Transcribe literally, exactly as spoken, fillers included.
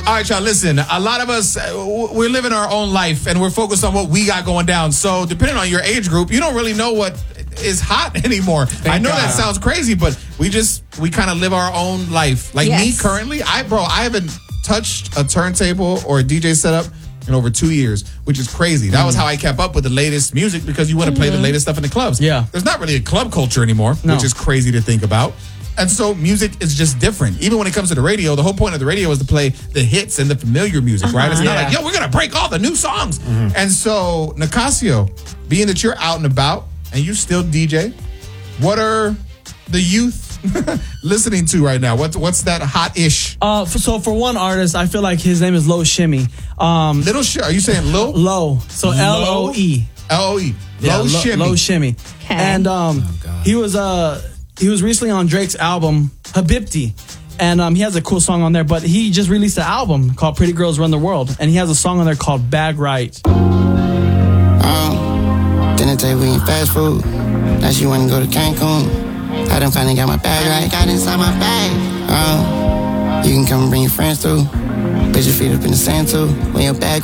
All right, y'all, listen. A lot of us, uh, we're living our own life, and we're focused on what we got going down. So depending on your age group, you don't really know what is hot anymore. Thank I know God. That sounds crazy, but we just, we kind of live our own life. Like yes. me currently, I bro, I haven't touched a turntable or a D J setup in over two years, which is crazy. That mm. was how I kept up with the latest music, because you want to mm-hmm. play the latest stuff in the clubs. Yeah. There's not really a club culture anymore, no. which is crazy to think about. And so music is just different. Even when it comes to the radio, the whole point of the radio is to play the hits and the familiar music, uh-huh. right? It's not yeah. like, yo, we're going to break all the new songs. Mm-hmm. And so, Nicasio, being that you're out and about and you still D J, what are the youth listening to right now? What, what's that hot-ish? Uh, for, so for one artist, I feel like his name is Low Shimmy. Um, Little Shimmy? Are you saying Low? Low. So L O E. L O E. Yeah, Low Shimmy. Low Shimmy. Okay. And um, oh, he was uh, he was recently on Drake's album, Habibti. And um, he has a cool song on there, but he just released an album called Pretty Girls Run the World. And he has a song on there called Bag Right. Um, didn't tell you we eat fast food. Now she wanna go to Cancun. I done finally got my bag right. Got inside my bag. Um, you can come and bring your friends too. Put your feet up in the sand too. When your bag